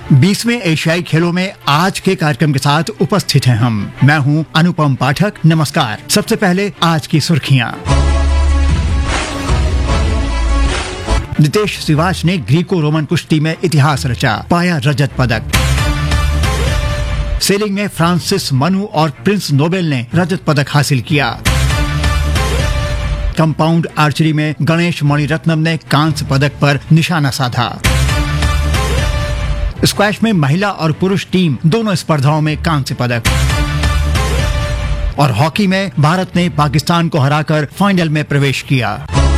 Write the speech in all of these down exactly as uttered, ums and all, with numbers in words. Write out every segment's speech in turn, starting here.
बीसवें एशियाई खेलों में आज के कार्यक्रम के साथ उपस्थित हैं हम। मैं हूं अनुपम पाठक। नमस्कार। सबसे पहले आज की सुर्खियां। नितेश सिवाच ने ग्रीको रोमन कुश्ती में इतिहास रचा, पाया रजत पदक। सेलिंग में फ्रांसिस मनु और प्रिंस नोबेल ने रजत पदक हासिल किया। कंपाउंड आर्चरी में गणेश मणिरत्नम ने कांस्य पदक पर निशाना साधा। स्क्वैश में महिला और पुरुष टीम दोनों स्पर्धाओं में कांस्य पदक। और हॉकी में भारत ने पाकिस्तान को हराकर फाइनल में प्रवेश किया।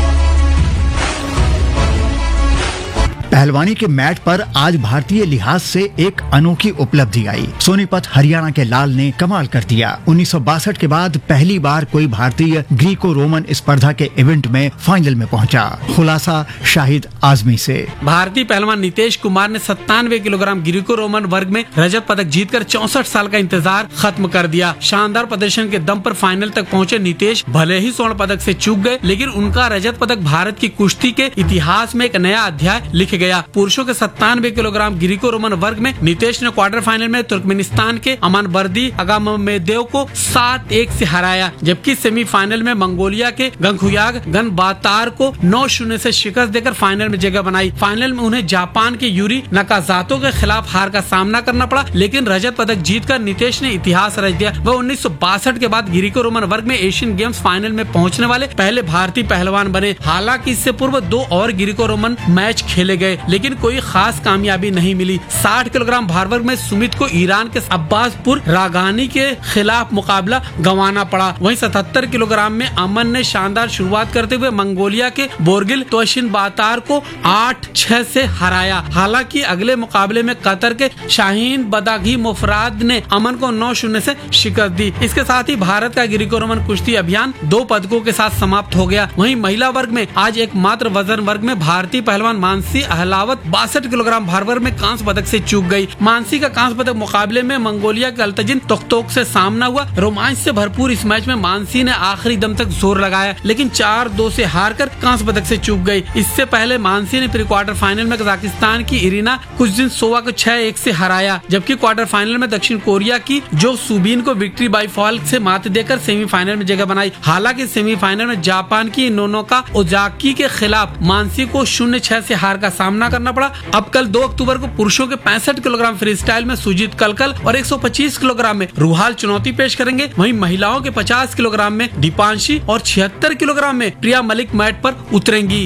पहलवानी के मैट पर आज भारतीय लिहाज से एक अनोखी उपलब्धि आई। सोनीपत हरियाणा के लाल ने कमाल कर दिया। उन्नीस सौ बासठ के बाद पहली बार कोई भारतीय ग्रीको रोमन स्पर्धा के इवेंट में फाइनल में पहुंचा। खुलासा शाहिद आजमी से। भारतीय पहलवान नितेश कुमार ने सत्तानवे किलोग्राम ग्रीको रोमन वर्ग में रजत पदक जीतकर चौसठ साल का इंतजार खत्म कर दिया। शानदार प्रदर्शन के दम पर फाइनल तक पहुंचे नितेश भले ही स्वर्ण पदक से चूक गए, लेकिन उनका रजत पदक भारत की कुश्ती के इतिहास में एक नया अध्याय लिख गया। पुरुषों के सत्तानवे किलोग्राम ग्रीको रोमन वर्ग में नितेश ने क्वार्टर फाइनल में तुर्कमेनिस्तान के अमानबर्दी अगाममेदेव को सात एक से हराया, जबकि सेमीफाइनल में मंगोलिया के गंगखुयाग गनबातार को नौ शून्य से शिकस्त देकर फाइनल में जगह बनाई। फाइनल में उन्हें जापान के यूरी नकाजातो के खिलाफ हार का सामना करना पड़ा, लेकिन रजत पदक जीतकर नितेश ने इतिहास रच दिया। वह उन्नीस सौ बासठ के बाद ग्रीको रोमन वर्ग में एशियन गेम्स फाइनल में पहुंचने वाले पहले भारतीय पहलवान बने। हालांकि इससे पूर्व दो और ग्रीको रोमन मैच खेले गए, लेकिन कोई खास कामयाबी नहीं मिली। साठ किलोग्राम भार वर्ग में सुमित को ईरान के अब्बासपुर रागानी के खिलाफ मुकाबला गंवाना पड़ा। वहीं सतहत्तर किलोग्राम में अमन ने शानदार शुरुआत करते हुए मंगोलिया के बोरगिल तोशिन बातार को आठ छह से हराया। हालांकि अगले मुकाबले में कतर के शाहीन बदागी मुफराद ने अमन को नौ शून्य से शिकस्त दी। इसके साथ ही भारत का ग्रीको रोमन कुश्ती अभियान दो पदकों के साथ समाप्त हो गया। वहीं महिला वर्ग में आज एक मात्र वजन वर्ग में भारतीय पहलवान मानसी अहलावत बासठ किलोग्राम भार वर्ग में कांस्य पदक से चूक गई। मानसी का कांस्य पदक मुकाबले में मंगोलिया के अल्तजिन तोक्तोक से सामना हुआ। रोमांच से भरपूर इस मैच में मानसी ने आखिरी दम तक जोर लगाया, लेकिन चार दो से हार कर कांस्य पदक से चूक गई। इससे पहले मानसी ने प्री क्वार्टर फाइनल में कजाकिस्तान की इरिना कुज्दिनसोवा को छह एक से हराया, जबकि क्वार्टर फाइनल में दक्षिण कोरिया की जो सुबीन को विक्ट्री बाई फॉल से मात देकर सेमीफाइनल में जगह बनाई। हालांकि सेमीफाइनल में जापान की नोनोका ओजाकी के खिलाफ मानसी को शून्य छह से हार का सामना करना पड़ा। अब कल दो अक्टूबर को पुरुषों के पैंसठ किलोग्राम फ्री स्टाइल में सुजीत कलकल और एक सौ पच्चीस किलोग्राम में रूहाल चुनौती पेश करेंगे। वहीं महिलाओं के पचास किलोग्राम में दीपांशी और छिहत्तर किलोग्राम में प्रिया मलिक मैट पर उतरेंगी।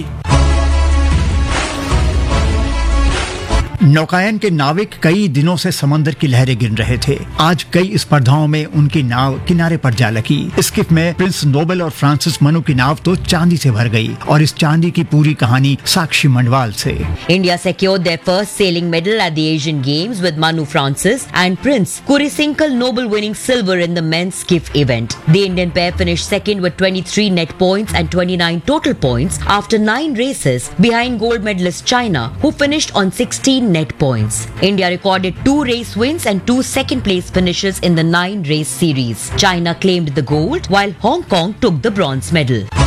नौकायन के नाविक कई दिनों से समंदर की लहरें गिन रहे थे। आज कई स्पर्धाओं में उनकी नाव किनारे पर जा लगी। स्किफ में प्रिंस नोबेल और फ्रांसिस मनु की नाव तो चांदी से भर गई, और इस चांदी की पूरी कहानी साक्षी मंडवाल से। India secured their first sailing medal at the Asian Games with Manu Francis and Prince Kurisinkal Nobel winning silver in the men's skiff event. The Indian pair finished second with twenty-three net points and twenty-nine total points after nine races behind gold medalist China, who finished on sixteen net points. India recorded two race wins and two second place finishes in the nine race series. China claimed the gold while Hong Kong took the bronze medal.